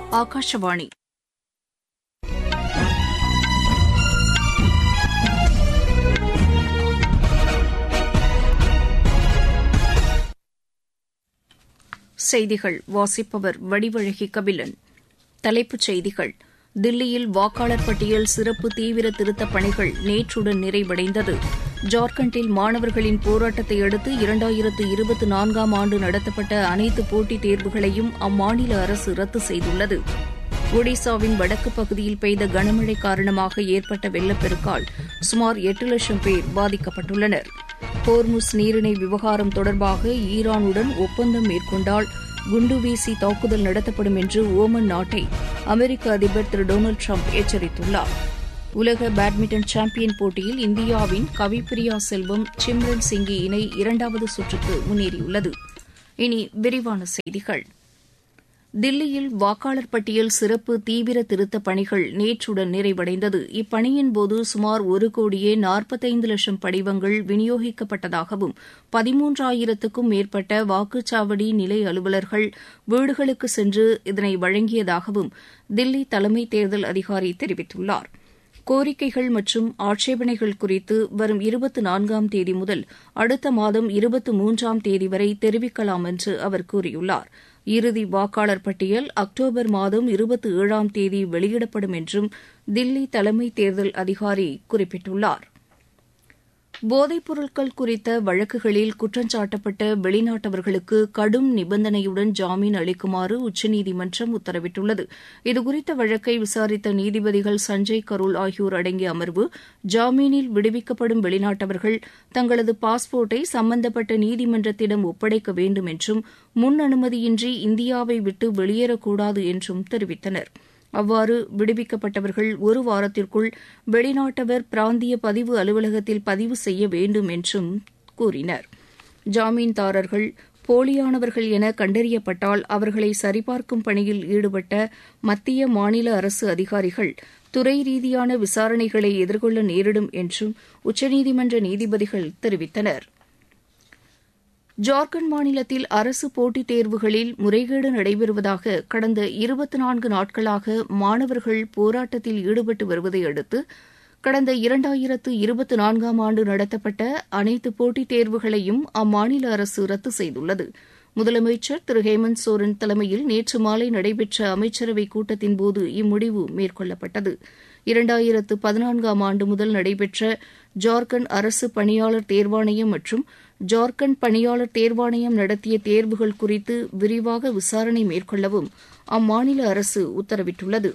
ஆகாஷவாணி செய்திகள் வாசிப்பவர் வடிவழகி கபிலன். தலைப்புச் செய்திகள். தில்லியில் வாக்காளர் பட்டியல் சிறப்பு தீவிர திருத்தப் பணிகள் நேற்றுடன் நிறைவடைந்தது. ஜார்க்கண்டில் மாணவர்களின் போராட்டத்தை அடுத்து 2024ஆம் ஆண்டு நடத்தப்பட்ட அனைத்து போட்டித் தேர்வுகளையும் அம்மாநில அரசு ரத்து செய்துள்ளது. ஒடிசாவின் வடக்கு பகுதியில் பெய்த கனமழை காரணமாக ஏற்பட்ட வெள்ளப்பெருக்கால் சுமார் 8 லட்சம் பேர் பாதிக்கப்பட்டுள்ளனர். ஹோர்முஸ் நீரிணை விவகாரம் தொடர்பாக ஈரானுடன் ஒப்பந்தம் மேற்கொண்டால் குண்டு வீசி தாக்குதல் நடத்தப்படும் என்று ஓமன் நாட்டை அமெரிக்க அதிபர் திரு டொனால்டு டிரம்ப் எச்சரித்துள்ளார். உலக பேட்மிண்டன் சாம்பியன் போட்டியில் இந்தியாவின் கவிப்பிரியா செல்வம், சிம்ரன் சிங்கி இணை 2வது சுற்றுக்கு முன்னேறியுள்ளது. இனி விரிவான செய்திகள். தில்லியில் வாக்காளர் பட்டியல் சிறப்பு தீவிர திருத்தப் பணிகள் நேற்றுடன் நிறைவடைந்தது. இப்பணியின்போது சுமார் 1,45,00,000 படிவங்கள் விநியோகிக்கப்பட்டதாகவும் 13,000க்கும் மேற்பட்ட வாக்குச்சாவடி நிலை அலுவலர்கள் வீடுகளுக்கு சென்று இதனை வழங்கியதாகவும் தில்லி தலைமை தேர்தல் அதிகாரி தெரிவித்துள்ளார். கோரிக்கைகள் மற்றும் ஆட்சேபனைகள் குறித்து வரும் 24ஆம் தேதி முதல் அடுத்த மாதம் 23ஆம் தேதி வரை தெரிவிக்கலாம் என்று அவர் கூறியுள்ளார். இறுதி வாக்காளர் பட்டியல் அக்டோபர் மாதம் 27ஆம் தேதி வெளியிடப்படும் என்றும் தில்லி தலைமை தேர்தல் அதிகாரி குறிப்பிட்டுள்ளார். போதைப் பொருட்கள் குறித்த வழக்குகளில் குற்றஞ்சாட்டப்பட்ட வெளிநாட்டவர்களுக்கு கடும் நிபந்தனையுடன் ஜாமீன் அளிக்குமாறு உச்சநீதிமன்றம் உத்தரவிட்டுள்ளது. இதுகுறித்த வழக்கை விசாரித்த நீதிபதிகள் சஞ்சய் கரோல் ஆகியோர் அடங்கிய அமர்வு ஜாமீனில் விடுவிக்கப்படும் வெளிநாட்டவர்கள் தங்களது பாஸ்போர்ட்டை சம்பந்தப்பட்ட நீதிமன்றத்திடம் ஒப்படைக்க வேண்டும் என்றும் முன் அனுமதியின்றி இந்தியாவை விட்டு வெளியேறக்கூடாது என்றும் தெரிவித்தனர். அவ்வாறு விடுவிக்கப்பட்டவர்கள் 1 வாரத்திற்குள் வெளிநாட்டவர் பிராந்திய பதிவு அலுவலகத்தில் பதிவு செய்ய வேண்டும் என்றும் கூறினர். ஜாமீன்தாரர்கள் போலியானவர்கள் என கண்டறியப்பட்டால் அவர்களை சரிபார்க்கும் பணியில் ஈடுபட்ட மத்திய மாநில அரசு அதிகாரிகள் துறை ரீதியான விசாரணைகளை எதிர்கொள்ள நேரிடும் என்றும் உச்சநீதிமன்ற நீதிபதிகள் தெரிவித்தனர். ஜார்க்கண்ட் மாநிலத்தில் அரசு போட்டித் தேர்வுகளில் முறைகேடு நடைபெறுவதாக கடந்த 24 நாட்களாக மாணவர்கள் போராட்டத்தில் ஈடுபட்டு வருவதை அடுத்து கடந்த 2024ஆம் ஆண்டு நடத்தப்பட்ட அனைத்து போட்டித் தேர்வுகளையும் அம்மாநில அரசு ரத்து செய்துள்ளது. முதலமைச்சர் திரு ஹேமந்த் சோரன் தலைமையில் நேற்று மாலை நடைபெற்ற அமைச்சரவைக் கூட்டத்தின்போது இம்முடிவு மேற்கொள்ளப்பட்டது. 2014ஆம் ஆண்டு முதல் நடைபெற்ற ஜார்க்கண்ட் அரசு பணியாளர் தேர்வாணையம் மற்றும் ஜார்க்கண்ட் பணியாளர் தேர்வாணையம் நடத்திய தேர்வுகள் குறித்து விரிவாக விசாரணை மேற்கொள்ளவும் அம்மாநில அரசு உத்தரவிட்டுள்ளது.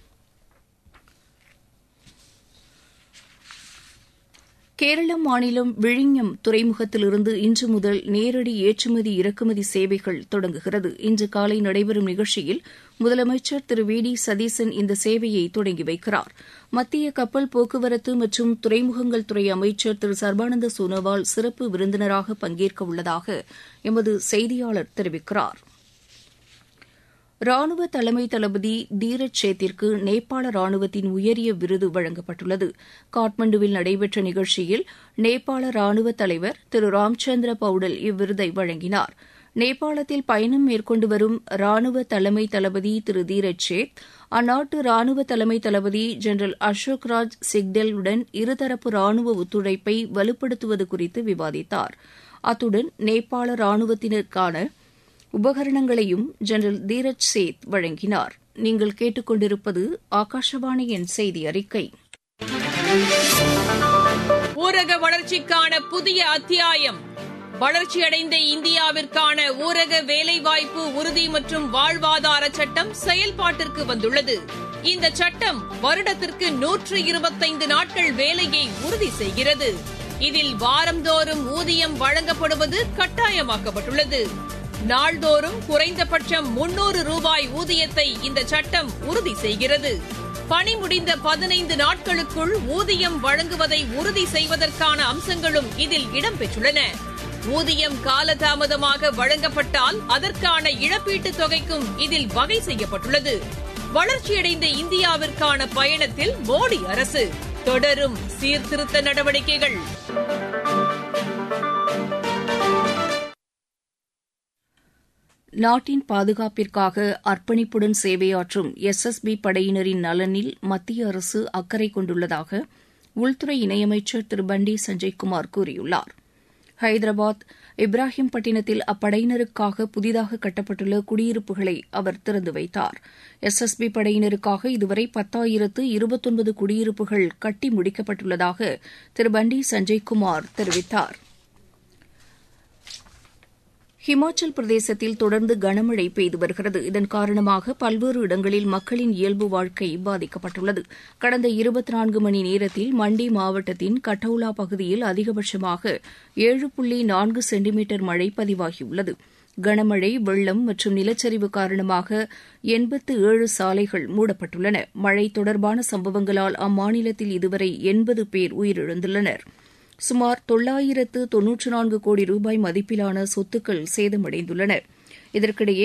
கேரள மாநிலம் விழிஞம் துறைமுகத்திலிருந்து இன்று முதல் நேரடி ஏற்றுமதி இறக்குமதி சேவைகள் தொடங்குகிறது. இன்று காலை நடைபெறும் நிகழ்ச்சியில் முதலமைச்சர் திரு வி டி சதீசன் இந்த சேவையை தொடங்கி வைக்கிறார். மத்திய கப்பல் போக்குவரத்து மற்றும் துறைமுகங்கள் துறை அமைச்சர் திரு சர்பானந்த சோனோவால் சிறப்பு விருந்தினராக பங்கேற்க உள்ளதாக எமது செய்தியாளர் தெரிவிக்கிறார். ராணுவ தலைமை தளபதி தீரஜ் சேத்திற்கு நேபாள ராணுவத்தின் உயரிய விருது வழங்கப்பட்டுள்ளது. காட்மண்டுவில் நடைபெற்ற நிகழ்ச்சியில் நேபாள ராணுவ தலைவர் திரு ராம்சந்திர பவுடல் இவ்விருதை வழங்கினார். நேபாளத்தில் பயணம் மேற்கொண்டு வரும் ராணுவ தலைமை தளபதி திரு தீரஜ் சேத் அந்நாட்டு ராணுவ தலைமை தளபதி ஜெனரல் அசோக் ராஜ் சிக்டெல் உடன் இருதரப்பு ராணுவ ஒத்துழைப்பை வலுப்படுத்துவது குறித்து விவாதித்தார். அத்துடன் நேபாள ராணுவத்தினருக்கான உபகரணங்களையும் ஜெனரல் தீரஜ் சேத் வழங்கினார். நீங்கள் கேட்டுக்கொண்டிருப்பது ஆகாஷவாணியின் செய்தி அறிக்கை. ஊரக வளர்ச்சிக்கான புதிய அத்தியாயம். வளர்ச்சியடைந்த இந்தியாவிற்கான ஊரக வேலைவாய்ப்பு உறுதி மற்றும் வாழ்வாதார சட்டம் செயல்பாட்டிற்கு வந்துள்ளது. இந்த சட்டம் வருடத்திற்கு 125 நாட்கள் வேலையை உறுதி செய்கிறது. இதில் வாரந்தோறும் ஊதியம் வழங்கப்படுவது கட்டாயமாக்கப்பட்டுள்ளது. நாள்தோறும் குறைந்தபட்சம் 300 ரூபாய் ஊதியத்தை இந்த சட்டம் உறுதி செய்கிறது. பணி முடிந்த 15 நாட்களுக்குள் ஊதியம் வழங்குவதை உறுதி செய்வதற்கான அம்சங்களும் இதில் இடம்பெற்றுள்ளன. ஊதியம் காலதாமதமாக வழங்கப்பட்டால் அதற்கான இழப்பீட்டுத் தொகைக்கும் இதில் வகை செய்யப்பட்டுள்ளது. வளர்ச்சியடைந்த இந்தியாவிற்கான பயணத்தில் மோடி அரசு தொடரும் சீர்திருத்த நடவடிக்கைகள். நாட்டின் பாதுகாப்பிற்காக அர்ப்பணிப்புடன் சேவையாற்றும் SSB படையினரின் நலனில் மத்திய அரசு அக்கறை கொண்டுள்ளதாக உள்துறை இணையமைச்சர் திரு பண்டி சஞ்சய்குமார் கூறியுள்ளார். ஹைதராபாத் இப்ராஹிம்பட்டினத்தில் அப்படையினருக்காக புதிதாக கட்டப்பட்டுள்ள குடியிருப்புகளை அவர் திறந்து வைத்தார். SSB படையினருக்காக இதுவரை 10,029 குடியிருப்புகள் கட்டி முடிக்கப்பட்டுள்ளதாக திரு பண்டி சஞ்சய்குமார் தெரிவித்தார். ஹிமாச்சல் பிரதேசத்தில் தொடர்ந்து கனமழை பெய்து வருகிறது. இதன் காரணமாக பல்வேறு இடங்களில் மக்களின் இயல்பு வாழ்க்கை பாதிக்கப்பட்டுள்ளது. கடந்த 24 மணி நேரத்தில் மண்டி மாவட்டத்தின் கட்டௌலா பகுதியில் அதிகபட்சமாக 7.4 சென்டிமீட்டர் மழை பதிவாகியுள்ளது. கனமழை, வெள்ளம் மற்றும் நிலச்சரிவு காரணமாக 87 சாலைகள் மூடப்பட்டுள்ளன. மழை தொடர்பான சம்பவங்களால் அம்மாநிலத்தில் இதுவரை 80 பேர் உயிரிழந்துள்ளனர். சுமார் 994 கோடி ரூபாய் மதிப்பிலான சொத்துக்கள் சேதமடைந்துள்ளன. இதற்கிடையே